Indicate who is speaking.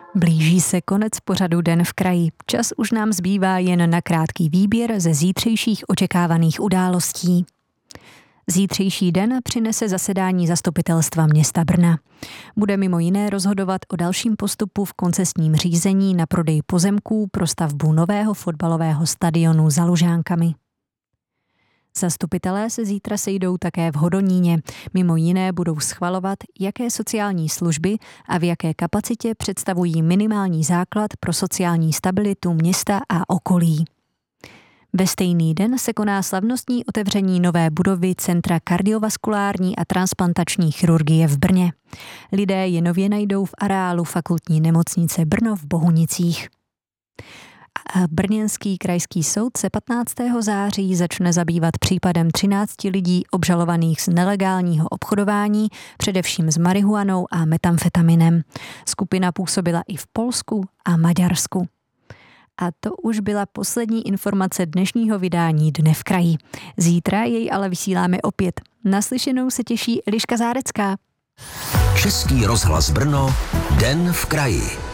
Speaker 1: Blíží se konec pořadu Den v kraji. Čas už nám zbývá jen na krátký výběr ze zítřejších očekávaných událostí. Zítřejší den přinese zasedání zastupitelstva města Brna. Bude mimo jiné rozhodovat o dalším postupu v koncesním řízení na prodej pozemků pro stavbu nového fotbalového stadionu za Lužánkami. Zastupitelé se zítra sejdou také v Hodoníně. Mimo jiné budou schvalovat, jaké sociální služby a v jaké kapacitě představují minimální základ pro sociální stabilitu města a okolí. Ve stejný den se koná slavnostní otevření nové budovy Centra kardiovaskulární a transplantační chirurgie v Brně. Lidé je nově najdou v areálu Fakultní nemocnice Brno v Bohunicích. Brněnský krajský soud se 15. září začne zabývat případem 13 lidí obžalovaných z nelegálního obchodování, především s marihuanou a metamfetaminem. Skupina působila i v Polsku a Maďarsku. A to už byla poslední informace dnešního vydání Dne v kraji. Zítra jej ale vysíláme opět. Naslyšenou se těší Eliška Zárecká.
Speaker 2: Český rozhlas Brno, Den v kraji.